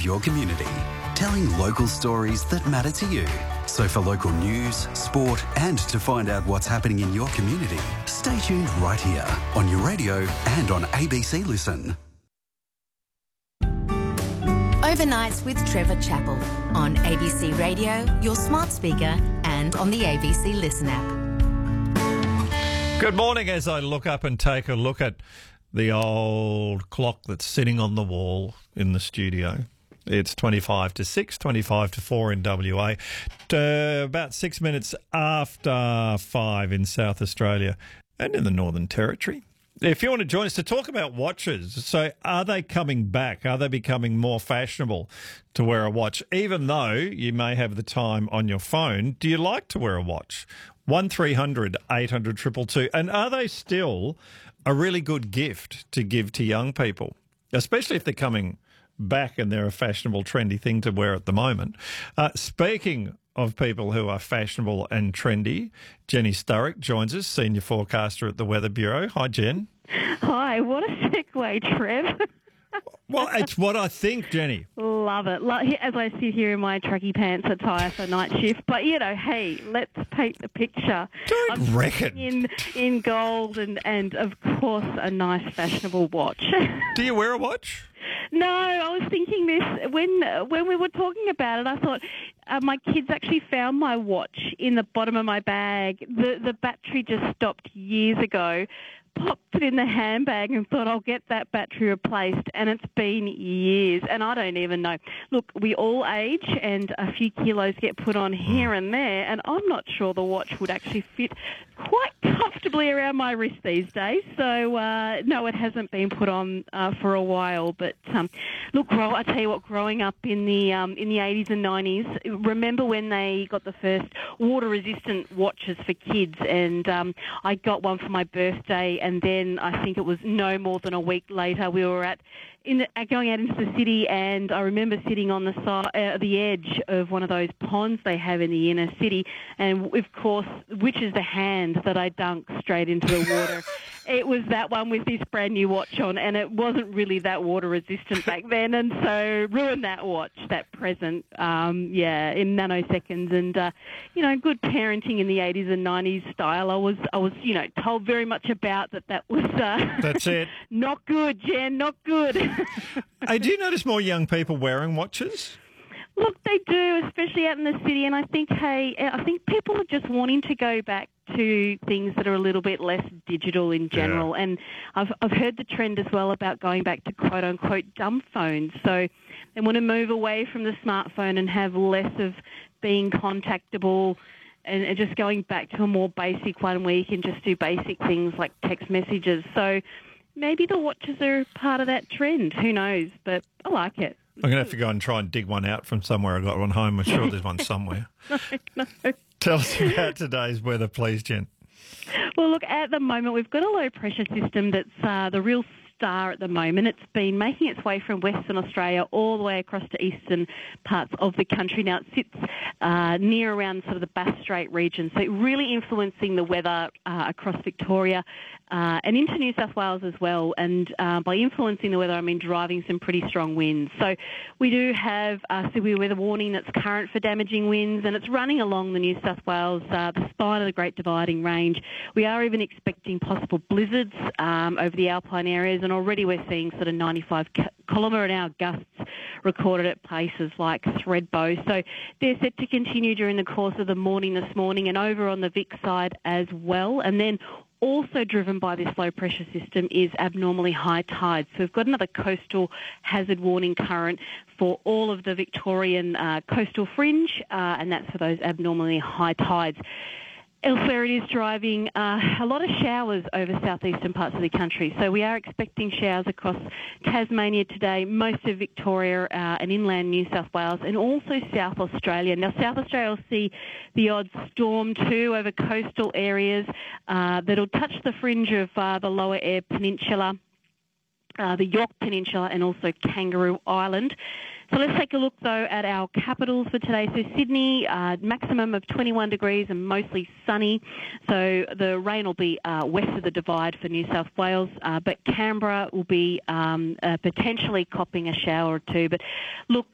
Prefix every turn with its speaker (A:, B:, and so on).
A: of your community, telling local stories that matter to you. So for local news, sport and to find out what's happening in your community, stay tuned right here on your radio and on ABC Listen.
B: Overnights with Trevor Chappell on ABC Radio, your smart speaker and on the ABC Listen app.
C: Good morning. As I look up and take a look at the old clock that's sitting on the wall in the studio. It's 25 to 6, 25 to 4 in WA, about 6 minutes after 5 in South Australia and in the Northern Territory. If you want to join us to talk about watches, so are they coming back? Are they becoming more fashionable to wear a watch? Even though you may have the time on your phone, do you like to wear a watch? 1300 800 222. And are they still a really good gift to give to young people, especially if they're coming back and they're a fashionable, trendy thing to wear at the moment? Speaking of people who are fashionable and trendy, Jenny Sturrock joins us, senior forecaster at the Weather Bureau. Hi, Jen.
D: Hi, what a segue, Trev.
C: Well, it's what I think, Jenny.
D: Love it. As I sit here in my trucky pants attire for night shift. But, you know, hey, let's paint the picture.
C: Don't reckon.
D: In gold and, of course, a nice fashionable watch.
C: Do you wear a watch?
D: No, I was thinking this when we were talking about it. I thought my kids actually found my watch in the bottom of my bag. The battery just stopped years ago. Popped it in the handbag and thought I'll get that battery replaced, and it's been years, and I don't even know. Look, we all age, and a few kilos get put on here and there, and I'm not sure the watch would actually fit quite comfortably around my wrist these days. So, no, it hasn't been put on for a while. But look, I tell you what, growing up in the 80s and 90s, remember when they got the first water-resistant watches for kids, and I got one for my birthday. And then I think it was no more than a week later, we were going out into the city, and I remember sitting on the edge of one of those ponds they have in the inner city, and of course, which is the hand that I dunked straight into the water. It was that one with this brand new watch on, and it wasn't really that water resistant back then, and so ruined that watch, that present, in nanoseconds. And good parenting in the 80s and 90s style. I was told very much about that was
C: that's it.
D: Not good, Jen, not good.
C: Hey, do you notice more young people wearing watches?
D: Look, they do, especially out in the city, and I think people are just wanting to go back to things that are a little bit less digital in general. Yeah. And I've heard the trend as well about going back to quote-unquote dumb phones. So they want to move away from the smartphone and have less of being contactable and just going back to a more basic one where you can just do basic things like text messages. So maybe the watches are part of that trend. Who knows? But I like it.
C: I'm going to have to go and try and dig one out from somewhere. I got one home. I'm sure there's one somewhere.
D: No.
C: Tell us about today's weather, please, Jen.
D: Well, look, at the moment, we've got a low-pressure system that's the real star at the moment. It's been making its way from Western Australia all the way across to eastern parts of the country. Now, it sits near around sort of the Bass Strait region, so really influencing the weather across Victoria and into New South Wales as well. And by influencing the weather, I mean driving some pretty strong winds. So we do have a severe weather warning that's current for damaging winds, and it's running along the New South Wales, the spine of the Great Dividing Range. We are even expecting possible blizzards over the alpine areas, and already we're seeing sort of 95 kilometre-an-hour gusts recorded at places like Thredbo. So they're set to continue during the course of the morning this morning and over on the Vic side as well. And then also driven by this low-pressure system is abnormally high tides. So we've got another coastal hazard warning current for all of the Victorian coastal fringe, and that's for those abnormally high tides. Elsewhere, it is driving a lot of showers over southeastern parts of the country. So we are expecting showers across Tasmania today, most of Victoria and inland New South Wales, and also South Australia. Now, South Australia will see the odd storm too over coastal areas that'll touch the fringe of the Lower Eyre Peninsula, the York Peninsula, and also Kangaroo Island. So let's take a look, though, at our capitals for today. So Sydney, maximum of 21 degrees and mostly sunny. So the rain will be west of the Divide for New South Wales, but Canberra will be potentially copping a shower or two. But look,